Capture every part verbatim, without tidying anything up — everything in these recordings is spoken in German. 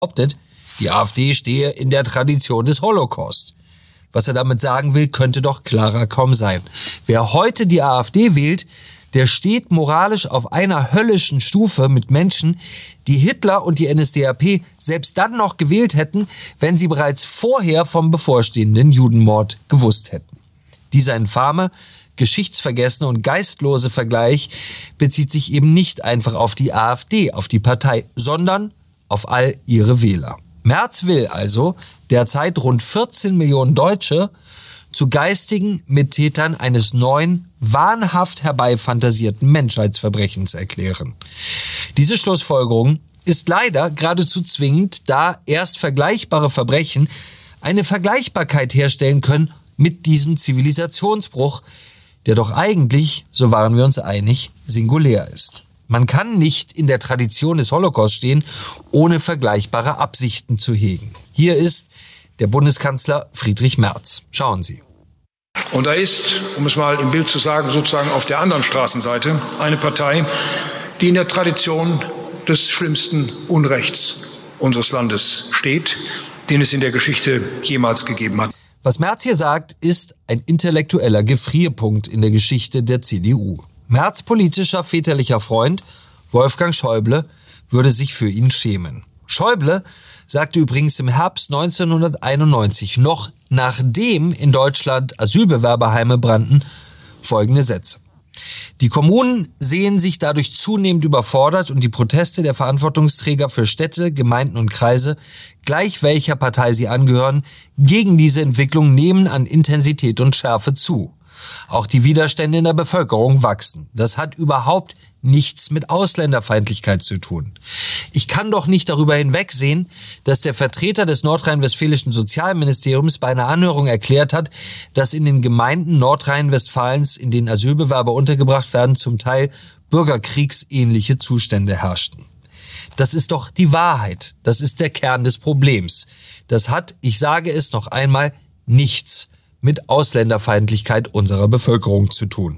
behauptet, die AfD stehe in der Tradition des Holocaust. Was er damit sagen will, könnte doch klarer kaum sein. Wer heute die AfD wählt, der steht moralisch auf einer höllischen Stufe mit Menschen, die Hitler und die N S D A P selbst dann noch gewählt hätten, wenn sie bereits vorher vom bevorstehenden Judenmord gewusst hätten. Dieser infame, geschichtsvergessene und geistlose Vergleich bezieht sich eben nicht einfach auf die AfD, auf die Partei, sondern auf all ihre Wähler. Merz will also derzeit rund vierzehn Millionen Deutsche zu geistigen Mittätern eines neuen, wahnhaft herbeifantasierten Menschheitsverbrechens erklären. Diese Schlussfolgerung ist leider geradezu zwingend, da erst vergleichbare Verbrechen eine Vergleichbarkeit herstellen können mit diesem Zivilisationsbruch, der doch eigentlich, so waren wir uns einig, singulär ist. Man kann nicht in der Tradition des Holocaust stehen, ohne vergleichbare Absichten zu hegen. Hier ist der Bundeskanzler Friedrich Merz. Schauen Sie. Und da ist, um es mal im Bild zu sagen, sozusagen auf der anderen Straßenseite eine Partei, die in der Tradition des schlimmsten Unrechts unseres Landes steht, den es in der Geschichte jemals gegeben hat. Was Merz hier sagt, ist ein intellektueller Gefrierpunkt in der Geschichte der C D U. Merz' politischer väterlicher Freund, Wolfgang Schäuble, würde sich für ihn schämen. Schäuble sagte übrigens im Herbst neunzehnhunderteinundneunzig, noch nachdem in Deutschland Asylbewerberheime brannten, folgende Sätze. Die Kommunen sehen sich dadurch zunehmend überfordert und die Proteste der Verantwortungsträger für Städte, Gemeinden und Kreise, gleich welcher Partei sie angehören, gegen diese Entwicklung nehmen an Intensität und Schärfe zu. Auch die Widerstände in der Bevölkerung wachsen. Das hat überhaupt nichts mit Ausländerfeindlichkeit zu tun. Ich kann doch nicht darüber hinwegsehen, dass der Vertreter des nordrhein-westfälischen Sozialministeriums bei einer Anhörung erklärt hat, dass in den Gemeinden Nordrhein-Westfalens, in denen Asylbewerber untergebracht werden, zum Teil bürgerkriegsähnliche Zustände herrschten. Das ist doch die Wahrheit. Das ist der Kern des Problems. Das hat, ich sage es noch einmal, nichts mit Ausländerfeindlichkeit unserer Bevölkerung zu tun.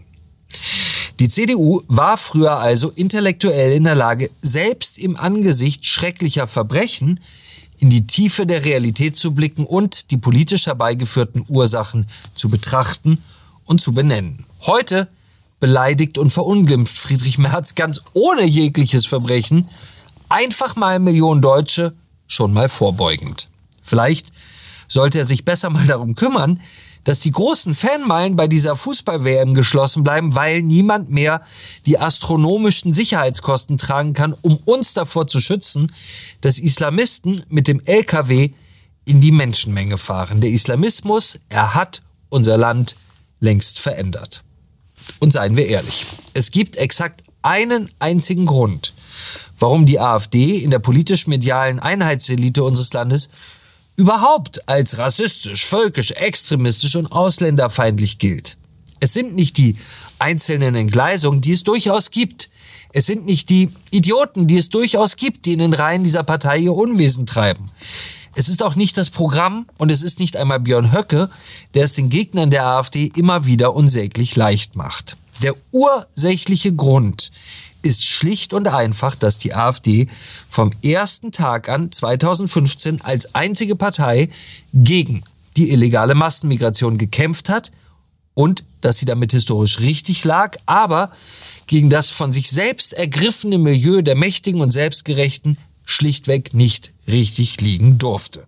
Die C D U war früher also intellektuell in der Lage, selbst im Angesicht schrecklicher Verbrechen in die Tiefe der Realität zu blicken und die politisch herbeigeführten Ursachen zu betrachten und zu benennen. Heute beleidigt und verunglimpft Friedrich Merz ganz ohne jegliches Verbrechen einfach mal Millionen Deutsche, schon mal vorbeugend. Vielleicht sollte er sich besser mal darum kümmern, dass die großen Fanmeilen bei dieser Fußball-W M geschlossen bleiben, weil niemand mehr die astronomischen Sicherheitskosten tragen kann, um uns davor zu schützen, dass Islamisten mit dem L K W in die Menschenmenge fahren. Der Islamismus, er hat unser Land längst verändert. Und seien wir ehrlich, es gibt exakt einen einzigen Grund, warum die AfD in der politisch-medialen Einheitselite unseres Landes überhaupt als rassistisch, völkisch, extremistisch und ausländerfeindlich gilt. Es sind nicht die einzelnen Entgleisungen, die es durchaus gibt. Es sind nicht die Idioten, die es durchaus gibt, die in den Reihen dieser Partei ihr Unwesen treiben. Es ist auch nicht das Programm und es ist nicht einmal Björn Höcke, der es den Gegnern der AfD immer wieder unsäglich leicht macht. Der ursächliche Grund ist schlicht und einfach, dass die AfD vom ersten Tag an zweitausendfünfzehn als einzige Partei gegen die illegale Massenmigration gekämpft hat und dass sie damit historisch richtig lag, aber gegen das von sich selbst ergriffene Milieu der Mächtigen und Selbstgerechten schlichtweg nicht richtig liegen durfte.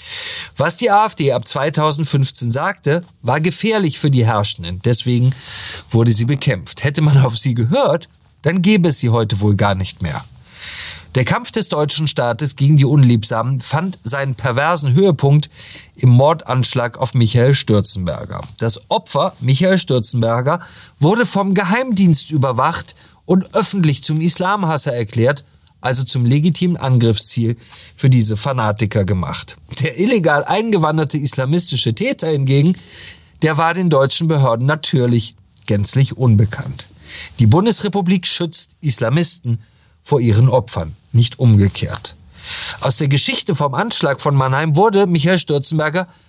Was die AfD ab zweitausendfünfzehn sagte, war gefährlich für die Herrschenden. Deswegen wurde sie bekämpft. Hätte man auf sie gehört, dann gäbe es sie heute wohl gar nicht mehr. Der Kampf des deutschen Staates gegen die Unliebsamen fand seinen perversen Höhepunkt im Mordanschlag auf Michael Stürzenberger. Das Opfer, Michael Stürzenberger, wurde vom Geheimdienst überwacht und öffentlich zum Islamhasser erklärt, also zum legitimen Angriffsziel für diese Fanatiker gemacht. Der illegal eingewanderte islamistische Täter hingegen, der war den deutschen Behörden natürlich gänzlich unbekannt. Die Bundesrepublik schützt Islamisten vor ihren Opfern, nicht umgekehrt. Aus der Geschichte vom Anschlag von Mannheim wurde Michael Stürzenberger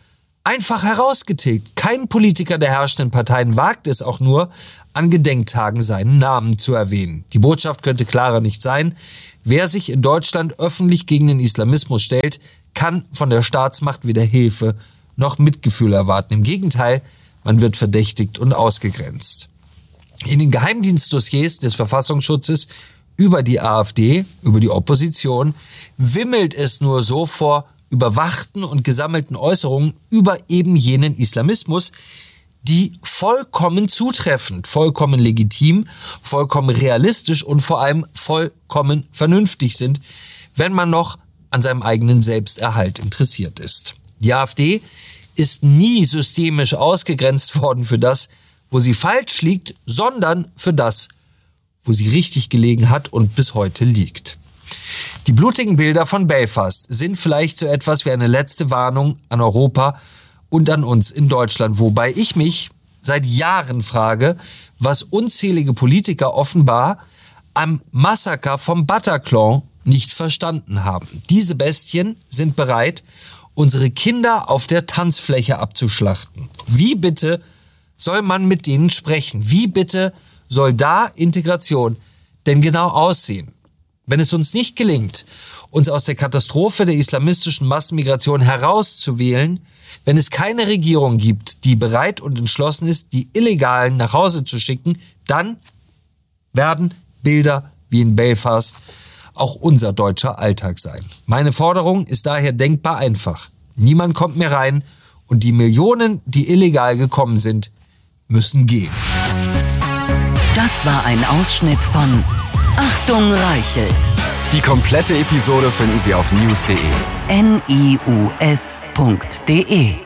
einfach herausgetilgt. Kein Politiker der herrschenden Parteien wagt es auch nur, an Gedenktagen seinen Namen zu erwähnen. Die Botschaft könnte klarer nicht sein. Wer sich in Deutschland öffentlich gegen den Islamismus stellt, kann von der Staatsmacht weder Hilfe noch Mitgefühl erwarten. Im Gegenteil, man wird verdächtigt und ausgegrenzt. In den Geheimdienstdossiers des Verfassungsschutzes über die AfD, über die Opposition, wimmelt es nur so vor überwachten und gesammelten Äußerungen über eben jenen Islamismus, die vollkommen zutreffend, vollkommen legitim, vollkommen realistisch und vor allem vollkommen vernünftig sind, wenn man noch an seinem eigenen Selbsterhalt interessiert ist. Die AfD ist nie systemisch ausgegrenzt worden für das, wo sie falsch liegt, sondern für das, wo sie richtig gelegen hat und bis heute liegt. Die blutigen Bilder von Belfast sind vielleicht so etwas wie eine letzte Warnung an Europa und an uns in Deutschland, wobei ich mich seit Jahren frage, was unzählige Politiker offenbar am Massaker vom Bataclan nicht verstanden haben. Diese Bestien sind bereit, unsere Kinder auf der Tanzfläche abzuschlachten. Wie bitte soll man mit denen sprechen? Wie bitte soll da Integration denn genau aussehen? Wenn es uns nicht gelingt, uns aus der Katastrophe der islamistischen Massenmigration herauszuwählen, wenn es keine Regierung gibt, die bereit und entschlossen ist, die Illegalen nach Hause zu schicken, dann werden Bilder wie in Belfast auch unser deutscher Alltag sein. Meine Forderung ist daher denkbar einfach. Niemand kommt mehr rein und die Millionen, die illegal gekommen sind, müssen gehen. Das war ein Ausschnitt von Achtung Reichelt. Die komplette Episode finden Sie auf news punkt de. N I U S punkt de